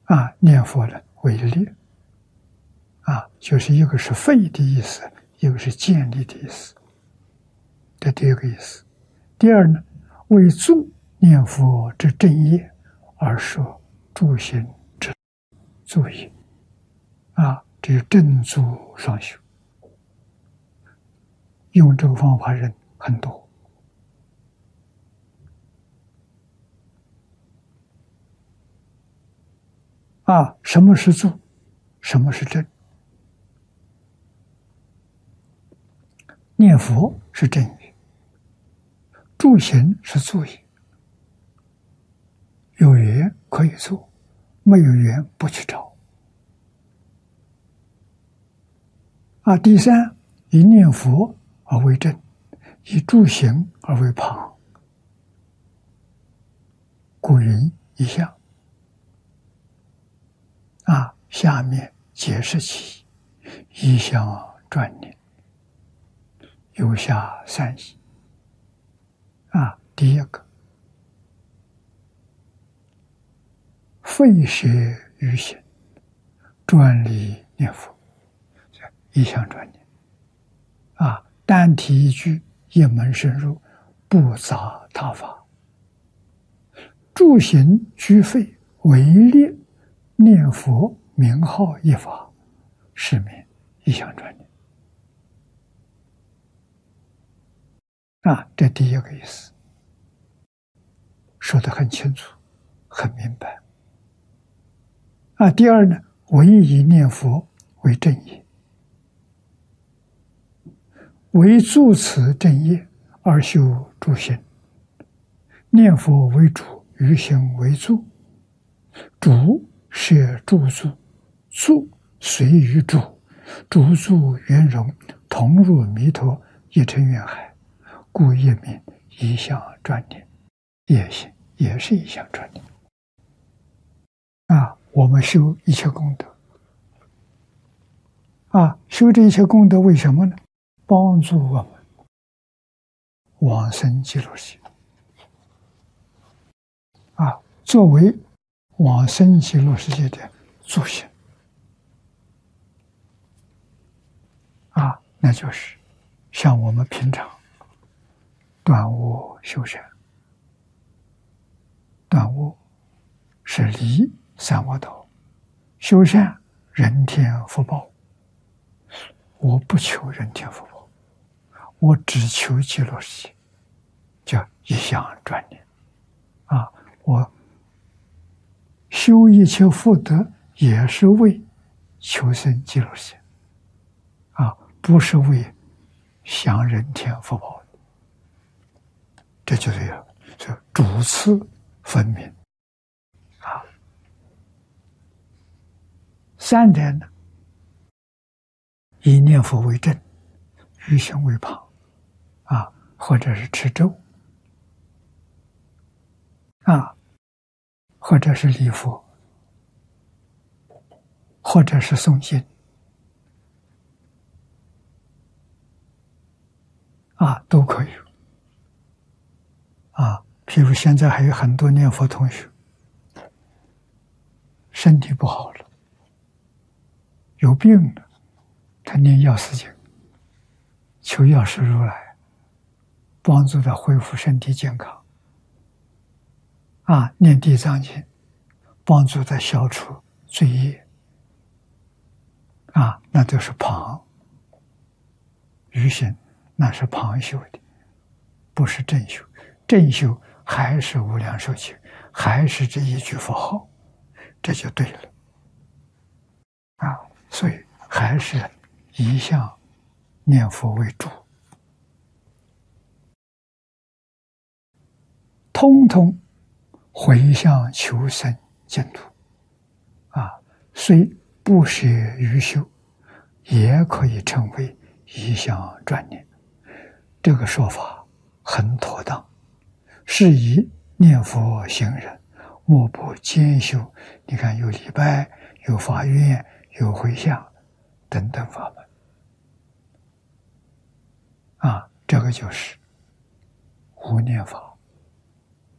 念佛呢为力就是一个是废的意思，一个是建立的意思，这第一个意思。第二呢，为助念佛之正业而设助行之助业这是正助双修，用这个方法人很多什么是助，什么是正？念佛是正业，助行是助业。有缘可以做，没有缘不去找。第三，以念佛而为正，以助行而为旁。古云一相下面解释其意，一相转念，有下三义。第一个，废舍于行，专理念佛，一相转念单提一句，一门深入，不杂他法。助行居废，唯列念佛名号一法，是名一相转念这第一个意思说得很清楚，很明白第二呢，唯以念佛为正业，为助此正业而修助行，念佛为主，于行为助，主是助助，助随于主，主助圆融，同入弥陀一尘愿海，故业名一相转念，也行，也是一相转念我们修一切功德修这一切功德为什么呢？帮助我们往生极乐世界作为往生极乐世界的助行那就是像我们平常断恶修善，断恶是离三恶道，修善人天福报。我不求人天福报，我只求极乐世界，叫一相转念我修一切福德也是为求生极乐世界不是为享人天福报的，这就对了，就主次分明三点呢，以念佛为正，于行为旁或者是持咒或者是礼佛，或者是诵经都可以譬如现在还有很多念佛同学身体不好了，有病了，他念药师经，求药师如来帮助他恢复身体健康念地藏经，帮助他消除罪业那就是旁。于行那是旁修的，不是正修。正修还是无量寿经，还是这一句佛号，这就对了所以还是一向念佛为主，通通回向求生净土虽不舍于修，也可以称为一相转念。这个说法很妥当，是以念佛行人莫不兼修。你看，有礼拜，有法愿，有回向等等法门这个就是无念法。